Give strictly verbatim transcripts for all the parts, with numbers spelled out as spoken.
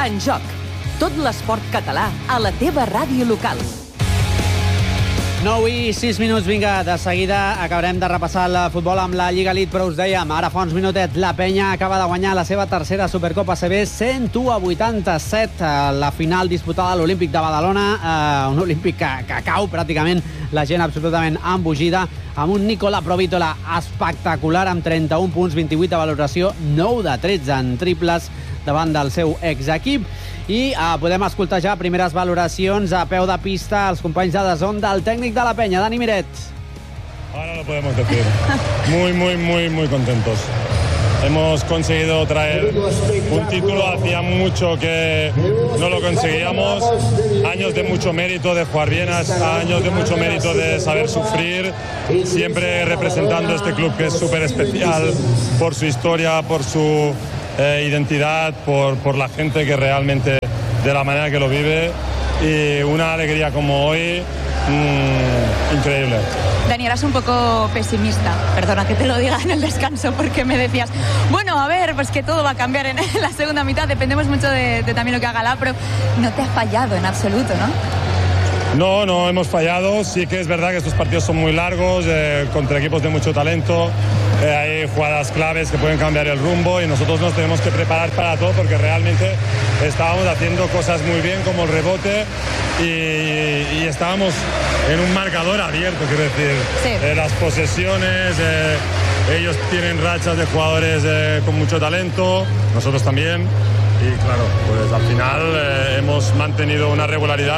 En Joc. Tot l'esport català a la teva ràdio local. nou i sis minuts, vinga, de seguida acabarem de repassar el futbol amb la Lliga Elite, però us dèiem, ara fa uns minutets, la Penya acaba de guanyar la seva tercera Supercopa A C B cent u a vuitanta-set, la final disputada a l'Olímpic de Badalona, eh, un Olímpic que, que cau pràcticament la gent absolutament embogida, amb un Nicola Provítola espectacular, amb trenta-un punts, vint-i-vuit de valoració, nou de tretze en triples davant del seu exequip. I eh, podem escoltar ja primeres valoracions a peu de pista als companys de D A Z N del tècnic de la Penya, Dani Miret. Ahora lo podemos decir. Muy, muy, muy, muy contentos. Hemos conseguido traer un título, hacía mucho que no lo conseguíamos. Años de mucho mérito de jugar bien, años de mucho mérito de saber sufrir, siempre representando este club que es súper especial por su historia, por su eh, identidad, por, por la gente que realmente de la manera que lo vive, y una alegría como hoy, mmm, increíble. Dani, eras un poco pesimista, perdona que te lo diga en el descanso, porque me decías, bueno, a ver, pues que todo va a cambiar en la segunda mitad, dependemos mucho de, de también lo que haga la, pero no te ha fallado en absoluto, ¿no? No, no hemos fallado. Sí que es verdad que estos partidos son muy largos, eh, contra equipos de mucho talento. Eh, hay jugadas claves que pueden cambiar el rumbo y nosotros nos tenemos que preparar para todo, porque realmente estábamos haciendo cosas muy bien, como el rebote, y, y estábamos en un marcador abierto, quiero decir. Sí. Eh, las posesiones, eh, ellos tienen rachas de jugadores eh, con mucho talento, nosotros también. Y claro, pues al final eh, hemos mantenido una regularidad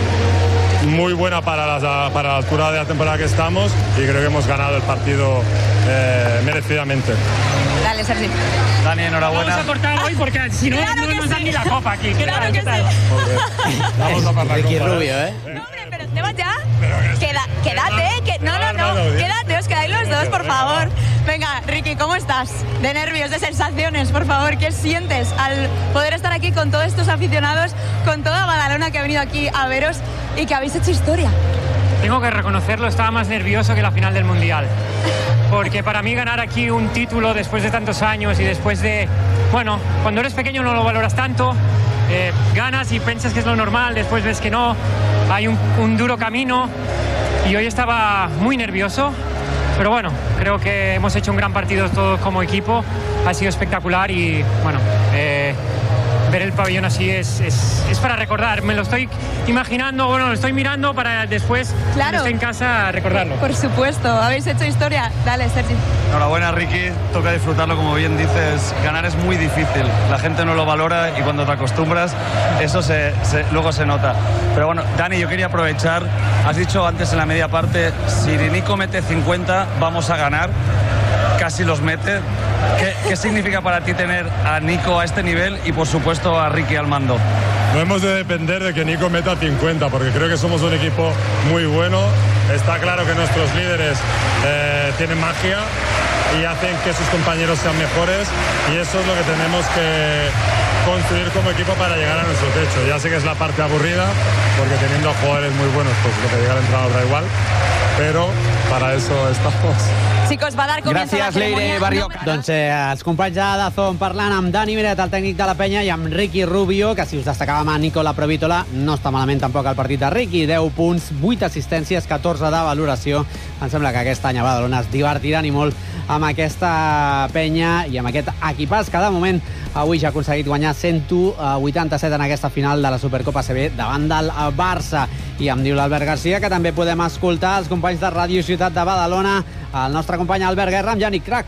muy buena para la, para la altura de la temporada que estamos, y creo que hemos ganado el partido eh, merecidamente. Dale, Sergi. Dani, enhorabuena. Vamos a cortar hoy porque si no, Claro no que nos sí. dan ni la copa aquí. ¿Qué Claro tal? que ¿Qué tal? sí. Vamos a pasar Ricky copa, Rubio, ¿eh? No, hombre, pero ¿te vas ya? Queda, quédate, que no, no, no, quédate, os quedáis los dos, por favor. Venga, Ricky, ¿cómo estás? De nervios, de sensaciones, por favor, ¿qué sientes al poder estar aquí con todos estos aficionados, con toda Badalona que ha venido aquí a veros y que habéis hecho historia? Tengo que reconocerlo, estaba más nervioso que la final del Mundial. Porque para mí ganar aquí un título después de tantos años y después de... Bueno, cuando eres pequeño no lo valoras tanto, eh, ganas y piensas que es lo normal, después ves que no, hay un, un duro camino, y hoy estaba muy nervioso, pero bueno, creo que hemos hecho un gran partido todos como equipo, ha sido espectacular y bueno... Eh, ver el pabellón así es, es, es para recordar. Me lo estoy imaginando, bueno, lo estoy mirando para después, Claro. cuando esté en casa, recordarlo. Por supuesto, habéis hecho historia. Dale, Sergi. Enhorabuena, Ricky. Toca disfrutarlo, como bien dices. Ganar es muy difícil. La gente no lo valora y cuando te acostumbras, eso se, se, luego se nota. Pero bueno, Dani, yo quería aprovechar. Has dicho antes en la media parte, si Nico mete cincuenta, vamos a ganar. Casi los mete. ¿Qué, ¿Qué significa para ti tener a Nico a este nivel y, por supuesto, a Ricky al mando? No hemos de depender de que Nico meta cincuenta, porque creo que somos un equipo muy bueno. Está claro que nuestros líderes eh, tienen magia y hacen que sus compañeros sean mejores, y eso es lo que tenemos que construir como equipo para llegar a nuestro techo. Ya sé que es la parte aburrida, porque teniendo a jugadores muy buenos, pues lo que llega al entrenador da igual, pero para eso estamos. Chicos, va a dar comienzo Gràcies, la ceremonia. Leire Barrioca. No, Doncs eh, els companys de D A Z N parlant amb Dani Miret, el tècnic de la Penya, i amb Ricky Rubio, que si us destacàvem a Nicola Provítola, no està malament tampoc el partit de Ricky. deu punts, vuit assistències, catorze de valoració. Em sembla que aquest any a Badalona es divertiran i molt amb aquesta Penya i amb aquest equipàs que de moment avui ja ha aconseguit guanyar cent u a vuitanta-set en aquesta final de la Supercopa A C B davant del Barça. I em diu l'Albert Garcia que també podem escoltar els companys de Ràdio Ciutat de Badalona, el nostre company Albert Guerra amb Yannick Crac.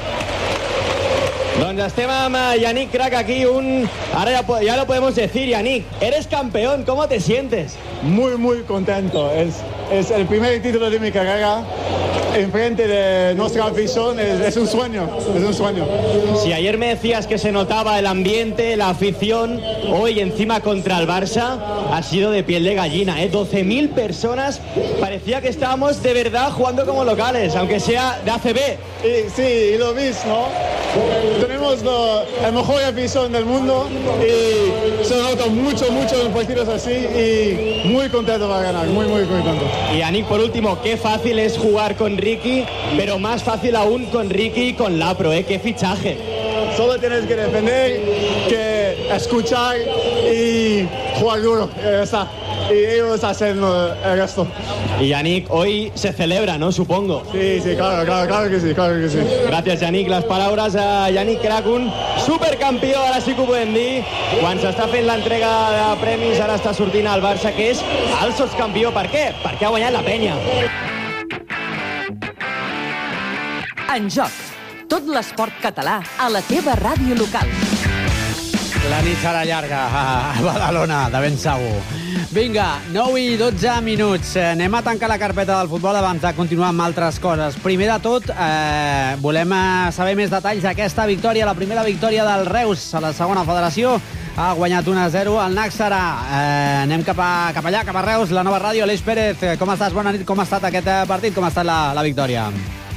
Doncs estem amb Yannick Crac aquí, un... Ahora ya, ya lo podemos decir, Yannick, eres campeón, ¿cómo te sientes? Muy, muy contento. Es, es el primer título de mi carrera enfrente de nuestra afición. Es, es un sueño, es un sueño. Si ayer me decías que se notaba el ambiente, la afición, hoy encima contra el Barça ha sido de piel de gallina, ¿eh? doce mil personas, parecía que estábamos de verdad jugando como locales, aunque sea de A C B. Y, sí, y lo vis, ¿no? Tenemos lo, la mejor afición del mundo y se nota mucho, mucho en partidos así, y muy contento para ganar, muy, muy contento. Y Yannick, por último, qué fácil es jugar con Ricky, pero más fácil aún con Ricky y con Lapro, ¿eh? ¡Qué fichaje! Solo tienes que defender, que escuchar y jugar duro. Ya está. Y ellos hacen el resto. Y Yannick, hoy se celebra, ¿no? Supongo. Sí, sí, claro, claro, claro que sí, claro que sí. Gràcies, Yannick. Les paraules a Yannick Kracun, supercampió, ara sí que ho podem dir. Quan s'està fent l'entrega de premis, ara està sortint el Barça, que és el sotscampió. Per què? Perquè ha guanyat la penya. En joc, tot l'esport català a la teva ràdio local. La nit serà llarga a Badalona, de ben segur. Vinga, nou i dotze minuts. Anem a tancar la carpeta del futbol abans de continuar amb altres coses. Primer de tot, eh, volem saber més detalls d'aquesta victòria, la primera victòria del Reus a la segona federació. Ha guanyat un a zero el Nàxara. Eh, anem cap, a, cap allà, cap a Reus, la nova ràdio. Aleix Pérez, com estàs? Bona nit. Com ha estat aquest partit? Com ha estat la, la victòria?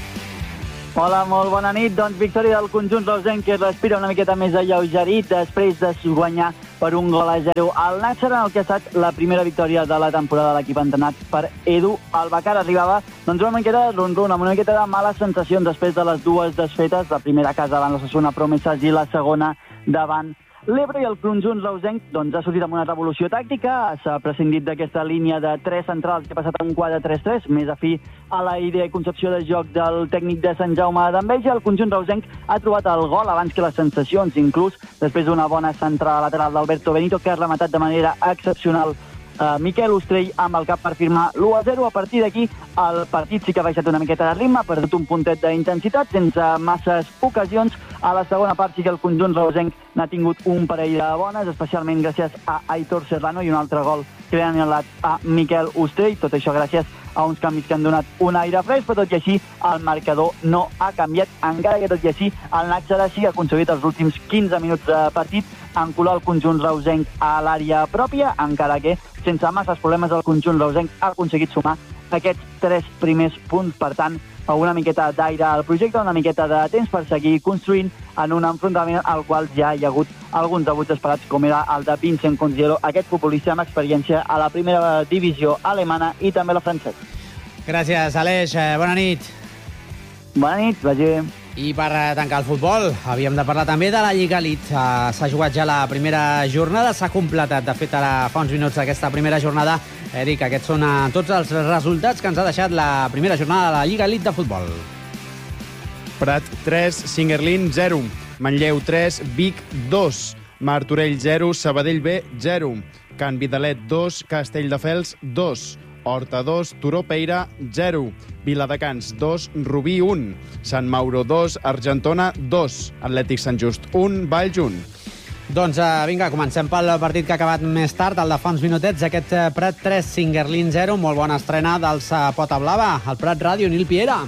Hola, molt bona nit. Doncs victòria del conjunt reusenc, que respira una miqueta més alleugerit després de guanyar per un gol a zero al Nàxara, en el que ha estat la primera victòria de la temporada de l'equip entrenat per Edu Albacar. Arribava doncs, una miqueta de ron-ron, amb una miqueta de males sensacions després de les dues desfetes, la primera a casa davant l'Osasuna Promesas i la segona davant l'Ebre, i el conjunt reusenc doncs, ha sortit amb una revolució tàctica, s'ha prescindit d'aquesta línia de tres centrals que ha passat a un quatre tres tres, més afí a la idea i concepció de joc del tècnic de Sant Jaume d'Enveja. El conjunt reusenc ha trobat el gol abans que les sensacions, inclús després d'una bona centrada lateral d'Alberto Benito, que ha rematat de manera excepcional Uh, Miquel Ostrell amb el cap per firmar l'u a zero. A partir d'aquí el partit sí que ha baixat una miqueta de ritme, ha perdut un puntet d'intensitat sense masses ocasions. A la segona part sí que el conjunt reusenc n'ha tingut un parell de bones, especialment gràcies a Aitor Serrano i un altre gol que li han anul·lat a Miquel Ostrell. Tot això gràcies a uns canvis que han donat un aire fresc, però tot i així el marcador no ha canviat, encara que tot i així el Nàxara sí ha aconseguit els últims quinze minuts de partit encolar el conjunt reusenc a l'àrea pròpia, encara que sense masses problemes el conjunt reusenc ha aconseguit sumar aquests tres primers punts. Per tant, una miqueta d'aire al projecte, una miqueta de temps per seguir construint en un enfrontament al qual ja hi ha hagut alguns debuts esperats, com era el de Vincent Consiglero, aquest futbolista amb experiència a la primera divisió alemana i també la francesa. Gràcies, Aleix. Bona nit. Bona nit, vagi bé. I per tancar el futbol, havíem de parlar també de la Lliga Elite. S'ha jugat ja la primera jornada, s'ha completat, de fet, ara fa uns minuts aquesta primera jornada. Eric, aquests són tots els resultats que ens ha deixat la primera jornada de la Lliga Elite de futbol. Prat tres, Singuerlín zero, Manlleu tres, Vic dos, Martorell zero, Sabadell B zero, Can Vidalet dos, Castelldefels dos, Horta dos, Turó Peira zero, Viladecans dos, Rubí un, Sant Mauro dos, Argentona dos, Atlètic Sant Just un, Valls un. Doncs uh, vinga, comencem pel partit que ha acabat més tard, el de fa uns minutets, aquest uh, Prat tres, Singuerlín zero, molt bona estrena dels uh, Pota Blava, el Prat Ràdio, Nil Piera.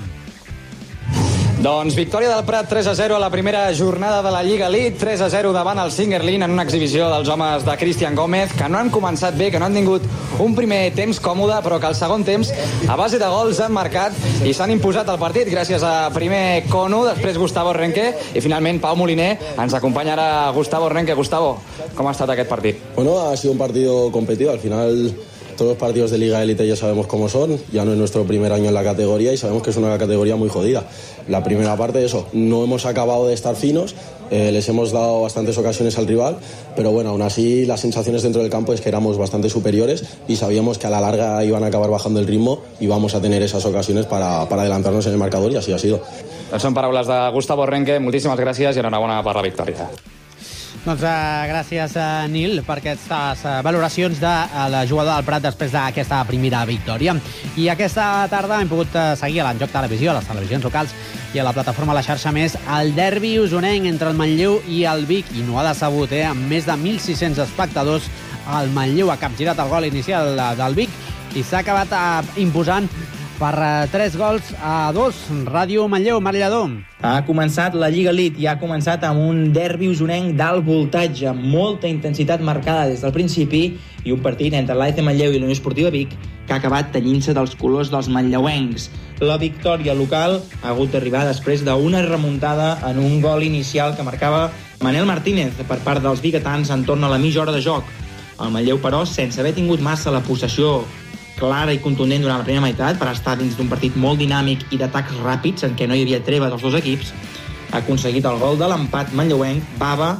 Doncs victòria del Prat tres a zero a la primera jornada de la Lliga Elite, tres a zero davant el Singuerlín en una exhibició dels homes de Cristian Gómez, que no han començat bé, que no han tingut un primer temps còmode, però que al segon temps, a base de gols, han marcat i s'han imposat el partit gràcies a primer Conu, després Gustavo Renque i finalment Pau Moliner. Ens acompanya ara Gustavo Renque. Gustavo, com ha estat aquest partit? Bueno, ha sido un partido competido. Al final todos los partidos de Liga Élite ya sabemos cómo son, ya no es nuestro primer año en la categoría y sabemos que es una categoría muy jodida. La primera parte, eso, no hemos acabado de estar finos, eh, les hemos dado bastantes ocasiones al rival, pero bueno, aún así las sensaciones dentro del campo es que éramos bastante superiores y sabíamos que a la larga iban a acabar bajando el ritmo y vamos a tener esas ocasiones para, para adelantarnos en el marcador, y así ha sido. Són paraules de Gustavo Renque, moltíssimes gràcies i enhorabona per la victòria. Doncs uh, gràcies, uh, Nil, per aquestes uh, valoracions de uh, la jugadora del Prat després d'aquesta primera victòria. I aquesta tarda hem pogut uh, seguir a l'Enjoc Televisió, a les televisions locals i a la plataforma La Xarxa Més, el derbi usonenc entre el Manlleu i el Vic, i no ha decebut, eh? Amb més de mil sis-cents espectadors, el Manlleu ha capgirat el gol inicial del Vic i s'ha acabat uh, imposant per tres gols a dos. Ràdio Manlleu, Marc Lledó. Ha començat la Lliga Elite i ha començat amb un derbi usonenc d'alt voltatge, amb molta intensitat marcada des del principi i un partit entre l'A C Manlleu i la Unió Esportiva Vic que ha acabat tenyint-se dels colors dels manlleuencs. La victòria local ha hagut d'arribar després d'una remuntada en un gol inicial que marcava Manel Martínez per part dels biguetans en torn a la mitja hora de joc. El Manlleu, però, sense haver tingut massa la possessió clara i contundent durant la primera meitat, per estar dins d'un partit molt dinàmic i d'atacs ràpids en què no hi havia treva dels dos equips, ha aconseguit el gol de l'empat manlleuenc. Bava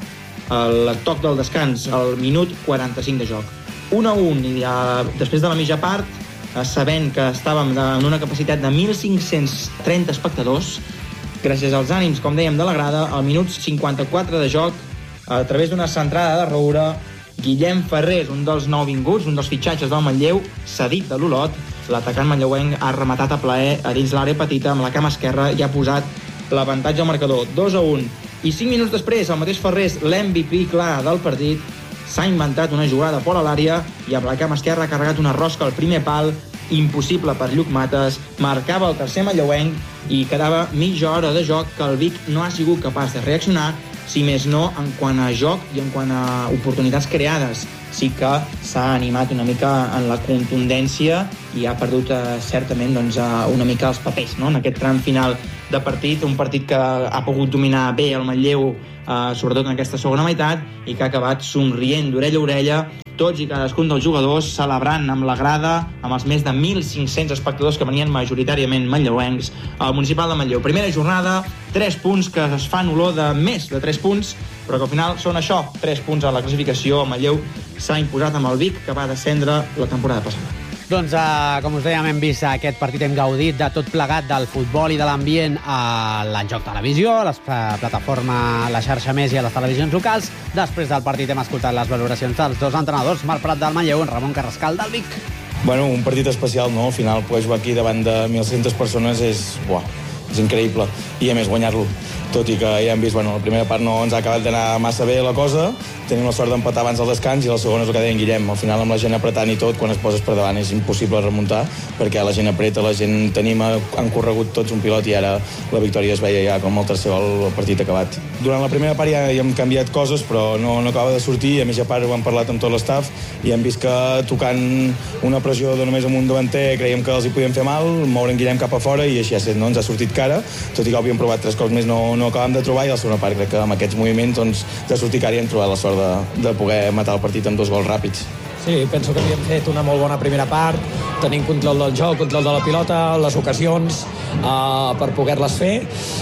el toc del descans, al minut quaranta-cinc de joc. un a un, i ja, després de la mitja part, sabent que estàvem en una capacitat de mil cinc-cents trenta espectadors, gràcies als ànims, com dèiem, de la grada, al minut cinquanta-quatre de joc, a través d'una centrada de Roura, Guillem Ferrés, un dels nouvinguts, un dels fitxatges del Manlleu, cedit de l'Olot, l'atacant manlleuenc ha rematat a plaer a dins l'àrea petita amb la cama esquerra i ha posat l'avantatge al marcador, dos a un. I cinc minuts després, el mateix Ferrés, l'M V P clar del partit, s'ha inventat una jugada fora l'àrea i amb la cama esquerra ha carregat una rosca al primer pal, impossible per Lluc Mates, marcava el tercer manlleuenc i quedava mitja hora de joc que el Vic no ha sigut capaç de reaccionar, si més no en quant a joc i en quant a oportunitats creades. Sí que s'ha animat una mica en la contundència i ha perdut eh, certament doncs, una mica els papers, no? En aquest tram final de partit, un partit que ha pogut dominar bé el Manlleu, eh, sobretot en aquesta segona meitat, i que ha acabat somrient d'orella a orella, tots i cadascun dels jugadors celebrant amb la grada, amb els més de mil cinc-cents espectadors que venien majoritàriament manlleuencs al municipal de Manlleu. Primera jornada, tres punts que es fan olor de més de tres punts, però que al final són això, tres punts a la classificació. El Manlleu s'ha imposat amb el Vic, que va descendre la temporada passada. Doncs, eh, com us dèiem, hem vist aquest partit, hem gaudit de tot plegat del futbol i de l'ambient a l'Enjoc Televisió, a les plataformes, la xarxa Més i a les televisions locals. Després del partit hem escoltat les valoracions dels dos entrenadors, Marc Prat del Manlleu i Ramon Carrascal del Vic. Bueno, un partit especial, no? Al final, poder jugar aquí davant de mil cent persones és, buah, és increïble. I a més, guanyar-lo. Tot i que ja hem vist, bueno, la primera part no ens ha acabat d'anar massa bé la cosa, tenim la sort d'empatar abans del descans i la segona és el que deia en Guillem. Al final, amb la gent apretant i tot, quan es poses per davant és impossible remuntar, perquè la gent apreta, la gent t'anima, han corregut tots un pilot i ara la victòria es veia ja com el tercer gol, el partit acabat. Durant la primera part ja, ja hem canviat coses, però no, no acaba de sortir, i a més a part ho hem parlat amb tot l'estaf i hem vist que tocant una pressió de només amb un davanter creiem que els hi podíem fer mal, moure en Guillem cap a fora i així ha estat, no? Ens ha sortit cara, tot i que havíem provat tres cops més no, no acabem de trobar, i a la segona part crec que amb aquests moviments doncs, de sortir cara i hem trobat la sort de, de poder matar el partit amb dos gols ràpids. Sí, penso que havíem fet una molt bona primera part, tenint control del joc, control de la pilota, les ocasions uh, per poder-les fer,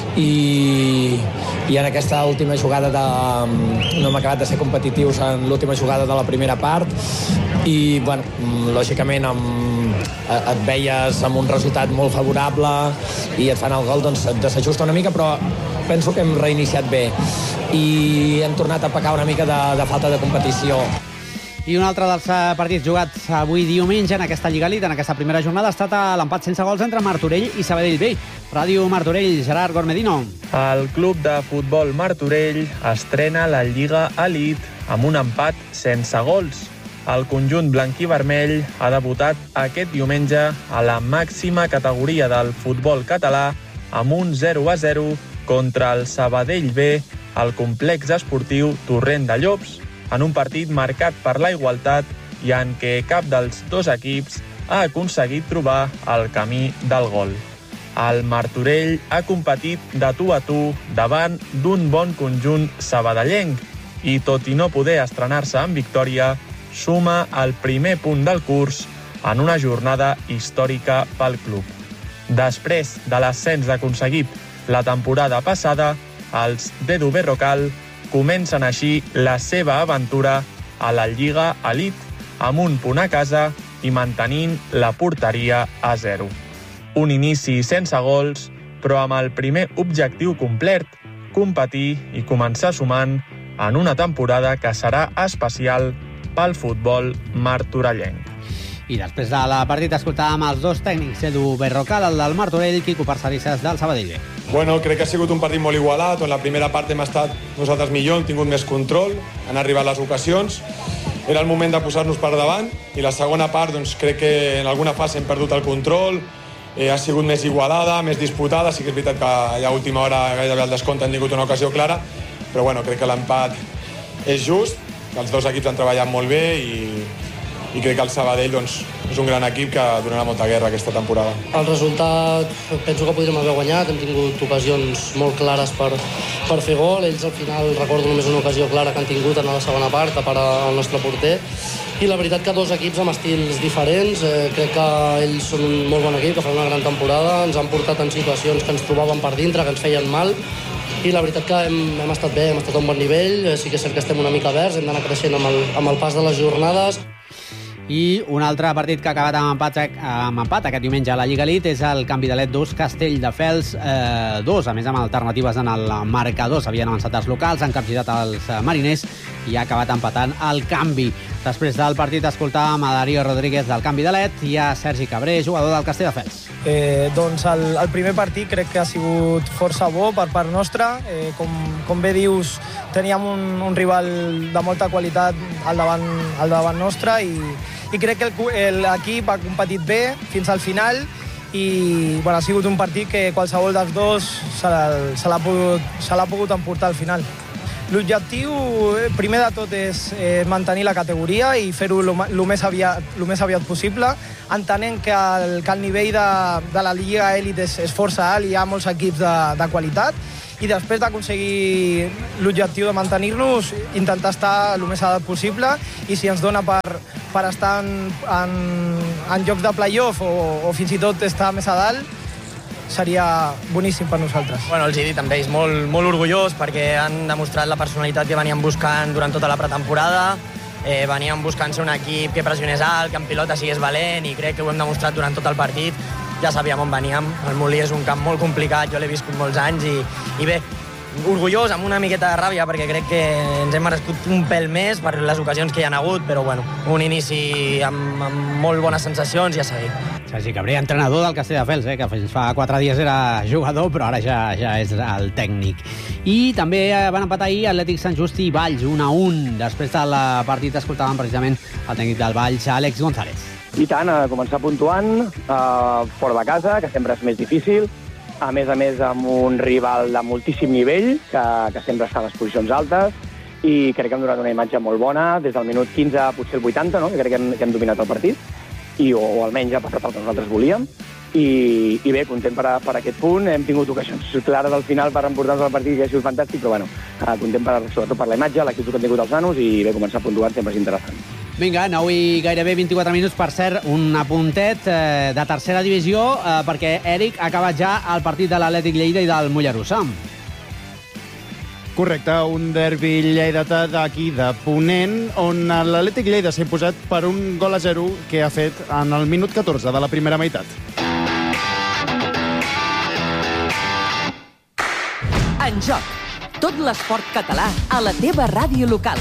i, i en aquesta última jugada de, no hem acabat de ser competitius en l'última jugada de la primera part, i bueno, lògicament amb, et veies amb un resultat molt favorable i et fan el gol, doncs et desajusta una mica, però penso que hem reiniciat bé i hem tornat a pecar una mica de, de falta de competició. I un altre dels partits jugats avui diumenge en aquesta Lliga Elite, en aquesta primera jornada, ha estat l'empat sense gols entre Martorell i Sabadell B. Ràdio Martorell, Gerard Gormedino. El club de futbol Martorell estrena la Lliga Elite amb un empat sense gols. El conjunt blanc-i-vermell ha debutat aquest diumenge a la màxima categoria del futbol català amb un zero a zero contra el Sabadell B al complex esportiu Torrent de Llops, en un partit marcat per la igualtat i en què cap dels dos equips ha aconseguit trobar el camí del gol. El Martorell ha competit de tu a tu davant d'un bon conjunt sabadellenc i, tot i no poder estrenar-se en victòria, suma el primer punt del curs en una jornada històrica pel club. Després de l'ascens aconseguit la temporada passada, els D D U Berrocal comencen així la seva aventura a la Lliga Elite amb un punt a casa i mantenint la porteria a zero. Un inici sense gols, però amb el primer objectiu complet, competir i començar sumant en una temporada que serà especial pel futbol martorellenc. I després de la partida escoltàvem els dos tècnics, Edu Berrocal, el del Martorell, Quico Parcerisses del Sabadell B. Bueno, crec que ha sigut un partit molt igualat, on la primera part hem estat nosaltres millor, hem tingut més control, han arribat les ocasions, era el moment de posar-nos per davant, i la segona part doncs, crec que en alguna fase hem perdut el control, eh, ha sigut més igualada, més disputada, sí que és veritat que ja a última hora, gairebé al descompte, han tingut una ocasió clara, però bueno, crec que l'empat és just, que els dos equips han treballat molt bé i, i crec que el Sabadell doncs, és un gran equip que donarà molta guerra aquesta temporada. El resultat penso que podríem haver guanyat, hem tingut ocasions molt clares per, per fer gol, ells al final recordo només una ocasió clara que han tingut en la segona part, que para el nostre porter, i la veritat que dos equips amb estils diferents, eh, crec que ells són un molt bon equip, que fan una gran temporada, ens han portat en situacions que ens trobaven per dintre, que ens feien mal, i la veritat que hem, hem estat bé, hem estat a un bon nivell, sí que és cert que estem una mica verds, hem d'anar creixent amb el, amb el pas de les jornades. I un altre partit que ha acabat amb empat, amb empat aquest diumenge a la Lliga Elite és el Can Vidalet dos, Castelldefels eh, dos. A més, amb alternatives en el marcador. S'havien avançat els locals, han capgirat els mariners i ha acabat empatant el canvi. Després del partit escoltàvem a Darío Rodríguez del Can Vidalet i a Sergi Cabré, jugador del Castelldefels. Eh, doncs el, el primer partit crec que ha sigut força bo per part nostra. Eh, com, com bé dius, teníem un, un rival de molta qualitat al davant, al davant nostre i i crec que l'equip ha competit bé fins al final i bueno, ha sigut un partit que qualsevol dels dos se l'ha pogut, se l'ha pogut emportar al final. L'objectiu, primer de tot, és eh, mantenir la categoria i fer-ho el més, aviat, lo més aviat possible, entenent que el, que el nivell de, de la Lliga Elite és, és força alt i hi ha molts equips de, de qualitat, i després d'aconseguir l'objectiu de mantenir-nos, intentar estar el més adequat possible, i si ens dona per, per estar en, en, en jocs de play-off o, o fins i tot estar més a dalt, seria boníssim per nosaltres. Bueno, els he dit amb ells, molt, molt orgullós perquè han demostrat la personalitat que veníem buscant durant tota la pretemporada. Eh, veníem buscant ser un equip que pressionés alt, que en pilota sigués valent, i crec que ho hem demostrat durant tot el partit. Ja sabíem on veníem, el Molí és un camp molt complicat, jo l'he viscut molts anys i, i bé, orgullós, amb una miqueta de ràbia, perquè crec que ens hem merescut un pèl més per les ocasions que hi han hagut, però bueno, un inici amb, amb molt bones sensacions i a seguir. Sergi Cabré, entrenador del Castelldefels, eh, que fins fa quatre dies era jugador, però ara ja, ja és el tècnic. I també van empatar ahir Atlètic Sant Just i Valls, un a un. Després del partit escoltàvem precisament el tècnic del Valls, Àlex González. I tant, a començar puntuant, eh, fora de casa, que sempre és més difícil, a més a més amb un rival de moltíssim nivell, que, que sempre està a les posicions altes, i crec que hem donat una imatge molt bona, des del minut quinze a potser el vuitanta, no? que crec que hem, que hem dominat el partit, i, o, o almenys ha passat el que nosaltres volíem, i, i bé, content per, a, per aquest punt, hem tingut ocasions clares al final per emportar-nos el partit, que ha sigut fantàstic, però bueno, content per, sobretot per la imatge, l'actitud que han tingut els nanos, i bé, començar puntuant sempre és interessant. Vinga, nou i gairebé vint-i-quatre minuts. Per cert, un apuntet eh, de tercera divisió, eh, perquè Eric ha acabat ja el partit de l'Atlètic Lleida i del Mollerussa. Correcte, un derbi lleidatà d'aquí de Ponent, on l'Atlètic Lleida s'ha imposat per un gol a zero que ha fet en el minut catorze de la primera meitat. En joc, tot l'esport català a la teva ràdio local.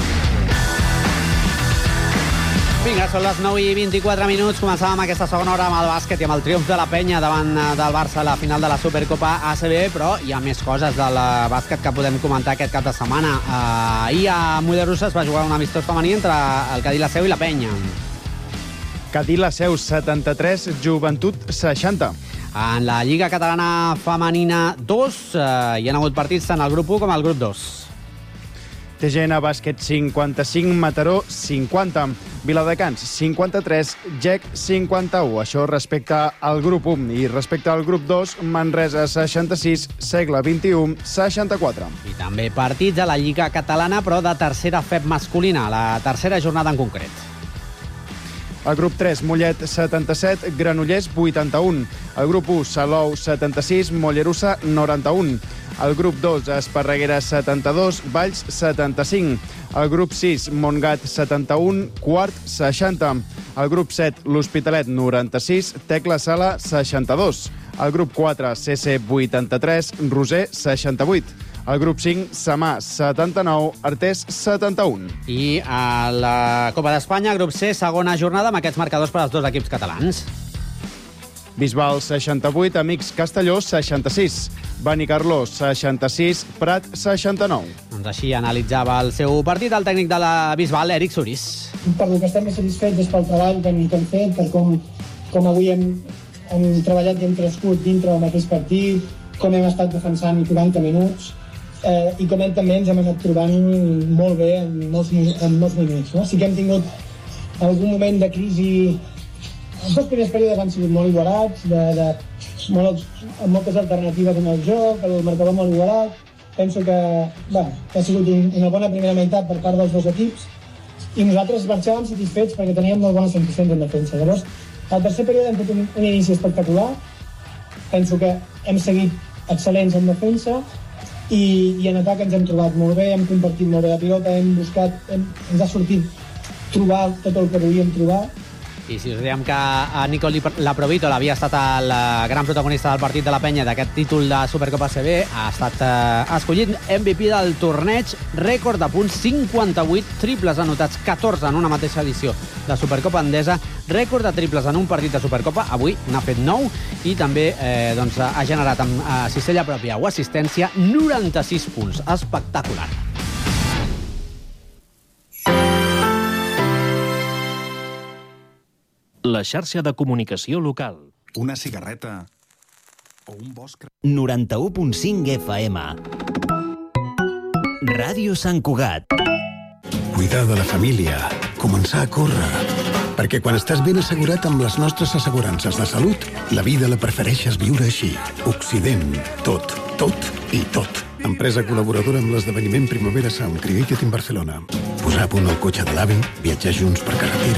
Vinga, són les nou i vint-i-quatre minuts. Començàvem aquesta segona hora amb el bàsquet i amb el triomf de la Penya davant del Barça a la final de la Supercopa A C B, però hi ha més coses del bàsquet que podem comentar aquest cap de setmana. Ahir a Mollerussa es va jugar un amistós femení entre el Cadí La Seu i la Penya. Cadí La Seu, setanta-tres, Joventut, seixanta. En la Lliga Catalana Femenina dos eh, hi ha hagut partits tant al grup u com al grup dos. T G N Bàsquet cinquanta-cinc, Mataró cinquanta, Viladecans cinquanta-tres, Gec cinquanta-u. Això respecte al grup u. I respecte al grup dos, Manresa seixanta-sis, Segle vint-i-u, seixanta-quatre. I també partits a la Lliga Catalana, però de tercera F E B masculina, la tercera jornada en concret. El grup tres, Mollet setanta-set, Granollers vuitanta-un. El grup u, Salou setanta-sis, Mollerussa noranta-un. El grup dos, Esparreguera setanta-dos, Valls setanta-cinc. El grup sis, Montgat setanta-un, Quart seixanta. El grup set, l'Hospitalet noranta-sis, Tecla Sala seixanta-dos. El grup quatre, C C vuitanta-tres, Roser seixanta-vuit. El grup cinc, Samà setanta-nou, Artés setanta-un. I a la Copa d'Espanya, grup C, segona jornada amb aquests marcadors per als dos equips catalans. Bisbal seixanta-vuit, Amics Castelló seixanta-sis, Benicarló seixanta-sis, Prat seixanta-nou. Doncs així analitzava el seu partit el tècnic de la Bisbal, Eric Suris. Per el que estem més satisfets és pel treball que hem, que hem fet, per com, com avui hem, hem treballat i hem crescut dintre del mateix partit, com hem estat defensant quaranta minuts, eh, i com hem, també ens hem anat trobant molt bé en molts, en molts moments. No? Sí que hem tingut algun moment de crisi. Els dos primers períodes han sigut molt igualats, de, de, molt, amb moltes alternatives en el joc, el marcador molt igualat. Penso que, bueno, que ha sigut un, una bona primera meitat per part dels dos equips i nosaltres marxàvem satisfets perquè teníem molt bones sensacions en defensa. Llavors, al tercer període hem fet un, un inici espectacular. Penso que hem seguit excel·lents en defensa i, i en atac ens hem trobat molt bé, hem compartit molt bé la pilota, hem buscat, hem, ens ha sortit trobar tot el que volíem trobar. I si us diem que a Nico Laprovito havia estat el gran protagonista del partit de la penya d'aquest títol de Supercopa A C B, ha estat eh, escollit M V P del torneig, rècord de punts, cinquanta-vuit triples anotats, catorze en una mateixa edició de Supercopa Endesa, rècord de triples en un partit de Supercopa, avui n'ha fet nou, i també eh, doncs, ha generat amb eh, cistella pròpia o assistència noranta-sis punts. Espectacular. La xarxa de comunicació local. Una cigarreta o un bosc... noranta-u punt cinc F M. Ràdio Sant Cugat. Cuidar de la família, començar a córrer. Perquè quan estàs ben assegurat amb les nostres assegurances de salut, la vida la prefereixes viure així. Occident, tot, tot i tot. Empresa col·laboradora amb l'esdeveniment Primavera Sound Created in Barcelona. Posar a punt el cotxe de l'avi, viatjar junts per carretera,